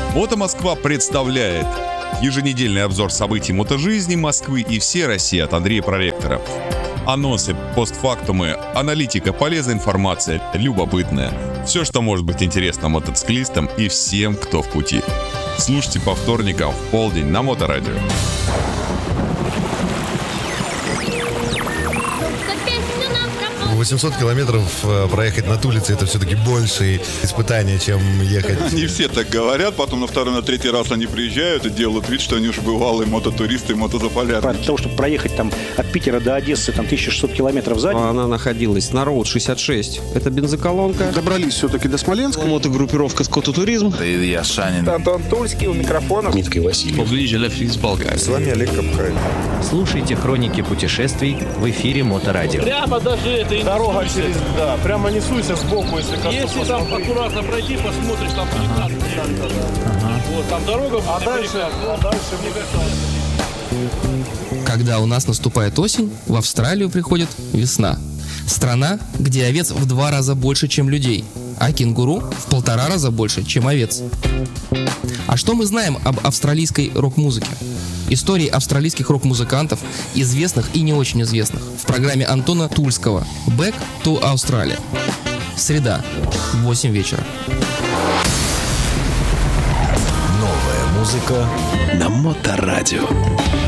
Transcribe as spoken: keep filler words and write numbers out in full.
Мото Москва представляет еженедельный обзор событий мотожизни Москвы и всей России от Андрея Проректора. Анонсы, постфактумы, аналитика, полезная информация, любопытная. Все, что может быть интересно мотоциклистам и всем, кто в пути. Слушайте по вторникам в полдень на Моторадио. восемьсот километров проехать на Тулице — это все-таки большее испытание, чем ехать. Не все так говорят, потом на второй, на третий раз они приезжают и делают вид, что они уже бывалые мототуристы и мотозаполярники. Для того, чтобы проехать там от Питера до Одессы там тысяча шестьсот километров за день. Она находилась на Роуд шестьдесят шесть. Это бензоколонка. Добрались все-таки до Смоленска. Мотогруппировка «Скототуризм». Илья Шанин. Антон Тульский у микрофона. Дмитрий Васильев. С вами Олег Капкай. Слушайте хроники путешествий в эфире Моторадио. Прямо даже это и дорога через, да, прямо не суйся сбоку, если коснуться. Если там аккуратно пройти, посмотришь, там пятнадцать. Ага. Вот, там дорога. А дальше, а дальше Когда у нас наступает осень, в Австралию приходит весна. Страна, где овец в два раза больше, чем людей, а кенгуру в полтора раза больше, чем овец. А что мы знаем об австралийской рок-музыке? Истории австралийских рок-музыкантов, известных и не очень известных, в программе Антона Тульского «Back to Australia». Среда, восемь вечера. Новая музыка на Моторадио.